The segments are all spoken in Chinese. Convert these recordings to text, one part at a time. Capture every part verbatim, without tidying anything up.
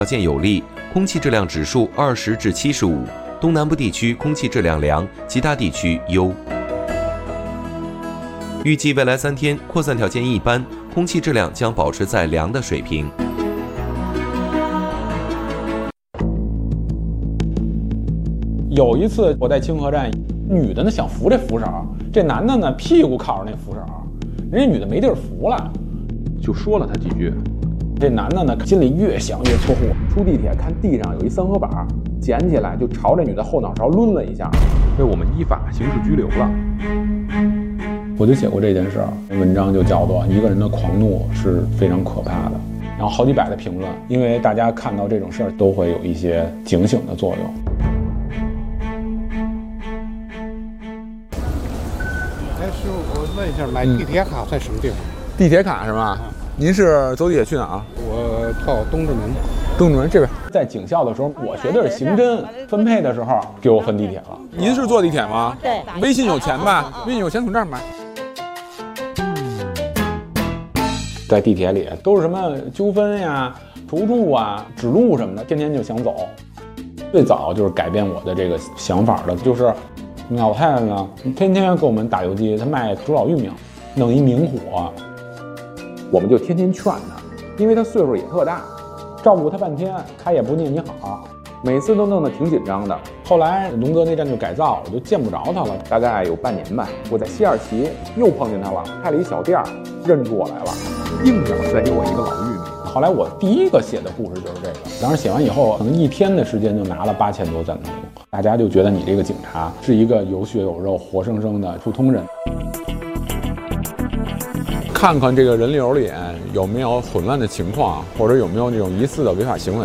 条件有利，空气质量指数二十至七十五，东南部地区空气质量良，其他地区优。预计未来三天扩散条件一般，空气质量将保持在良的水平。 有一次我在清河站，女的呢想扶这扶手，这男的呢屁股靠着那扶手，人家女的没地儿扶了， 就说了他几句。 这男的呢心里越想越错愕，出地铁看地上有一三合板，捡起来就朝这女的后脑勺抡了一下， 被我们依法刑事拘留了。 我就写过这件事儿，文章就叫做《一个人的狂怒是非常可怕的》，然后好几百的评论，因为大家看到这种事儿都会有一些警醒的作用。 哎，师傅，我问一下，买地铁卡在什么地方？ 嗯、地铁卡是吧？您是走地铁去哪儿？ 我靠东直门。 东直门这边。 在警校的时候，我学的是刑侦，分配的时候给我分地铁了。 您是坐地铁吗？ 对。 微信有钱吧？微信有钱从这儿买。 在地铁里都是什么纠纷呀、投注啊、指路什么的，天天就想走。最早就是改变我的这个想法的，就是老太太呢，天天给我们打游击，她卖竹老玉米，弄一明火，我们就天天劝她，因为她岁数也特大，照顾她半天，她也不念你好，每次都弄得挺紧张的。后来龙泽那站就改造，我就见不着她了，大概有半年吧。我在西二旗又碰见她了，开了一小店儿，认出我来了。 硬要塞给我一个老玉米。 后来我第一个写的故事就是这个，当时写完以后，可能一天的时间就拿了八千多赞同，大家就觉得你这个警察是一个有血有肉、活生生的普通人。 看看这个人流里有没有混乱的情况，或者有没有这种疑似的违法行为。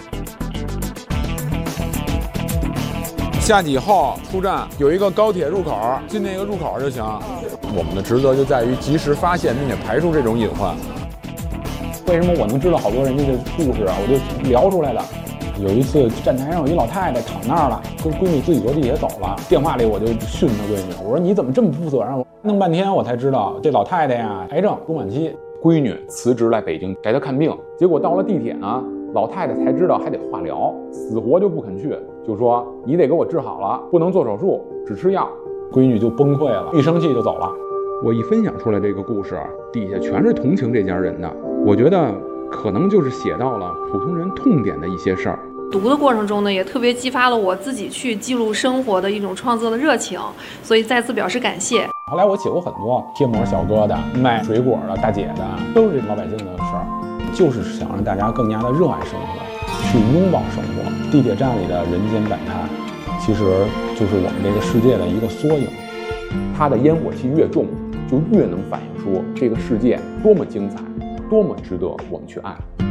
下去以后出站有一个高铁入口，进那个入口就行。我们的职责就在于及时发现并且排除这种隐患。 为什么我能知道好多人家的故事啊？我就聊出来了。有一次站台上有一老太太躺那儿了，跟闺女自己坐地铁走了，电话里我就训她闺女，我说你怎么这么不负责任？弄半天我才知道这老太太呀癌症中晚期，闺女辞职来北京给她看病，结果到了地铁呢，老太太才知道还得化疗，死活就不肯去，就说你得给我治好了，不能做手术，只吃药。闺女就崩溃了，一生气就走了。 我一分享出来这个故事，底下全是同情这家人的，我觉得可能就是写到了普通人痛点的一些事儿。 读的过程中呢，也特别激发了我自己去记录生活的一种创作的热情，所以再次表示感谢。 后来我写过很多贴膜小哥的、卖水果的、大姐的，都是这老百姓的事儿，就是想让大家更加的热爱生活，去拥抱生活。地铁站里的人间百态，其实就是我们这个世界的一个缩影。它的烟火气越重，就越能反映出这个世界多么精彩，多么值得我们去爱。